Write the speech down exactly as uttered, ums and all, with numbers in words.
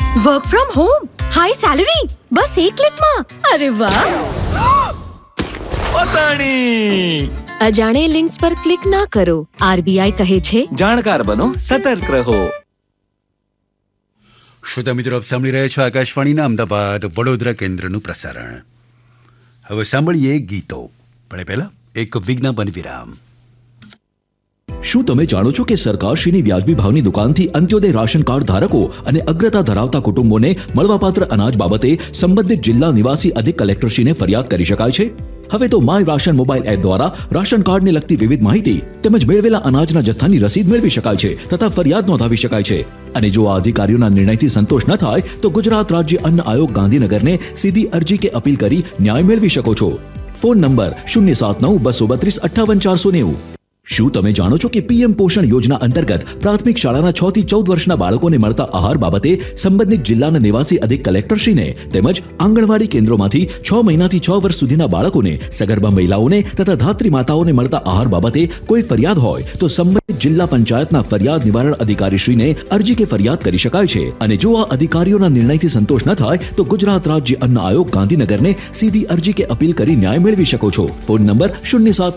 Work from home, high salary, બસ એક ક્લિકમાં. અરે વાહ! પતાણી. અજાણે લિંક્સ પર ક્લિક ના કરો. આરબીઆઈ કહે છે, જાણકાર બનો, સતર્ક રહો. શ્રોતા મિત્રો, આપ સાંભળી રહ્યા છો આકાશવાણીના અમદાવાદ વડોદરા કેન્દ્રનું પ્રસારણ. હવે સાંભળીએ ગીતો, પણ પહેલા એક વિજ્ઞાપન વિરામ. શું તમે જાણો છો કે સરકારશ્રીની વ્યાજબી ભાવની દુકાનથી અંત્યોદય રાશન કાર્ડ ધારકો અને અગ્રતા ધરાવતા કુટુંબોને મળવાપાત્ર અનાજ બાબતે સંબંધિત જિલ્લા નિવાસી અધિક કલેક્ટરશ્રીને ફરિયાદ કરી શકાય છે? હવે તો માય રાશન મોબાઈલ એપ દ્વારા રાશન કાર્ડને લગતી વિવિધ માહિતી તેમજ મેળવેલા અનાજના જથ્થાની રસીદ મેળવી શકાય છે તથા ફરિયાદ નોંધાવી શકાય છે. અને જો આ અધિકારીઓના નિર્ણયથી સંતોષ ન થાય તો ગુજરાત રાજ્ય અન્ન આયોગ ગાંધીનગરને સીધી અરજી કે અપીલ કરી ન્યાય મેળવી શકો છો. ફોન નંબર શૂન્ય સાત નવ બસો બત્રીસ અઠ્ઠાવન ચારસો નેવું. શું તમે જાણો છો કે પીએમ પોષણ યોજના અંતર્ગત પ્રાથમિક શાળાના છ થી ચૌદ વર્ષના બાળકોને મળતા આહાર બાબતે સંબંધિત જિલ્લાના નિવાસી અધિક કલેક્ટરશ્રીને તેમજ આંગણવાડી કેન્દ્રોમાંથી છ મહિનાથી છ વર્ષ સુધીના બાળકોને, સગર્ભા મહિલાઓને તથા ધાત્રી માતાઓને મળતા આહાર બાબતે કોઈ ફરિયાદ હોય તો સંબંધિત જિલ્લા પંચાયતના ફરિયાદ નિવારણ અધિકારીશ્રીને અરજી કે ફરિયાદ કરી શકાય છે. અને જો આ અધિકારીઓના નિર્ણયથી સંતોષ ન થાય તો ગુજરાત રાજ્ય અન્ન આયોગ ગાંધીનગરને સીધી અરજી કે અપીલ કરી ન્યાય મેળવી શકો છો. ફોન નંબર શૂન્ય સાત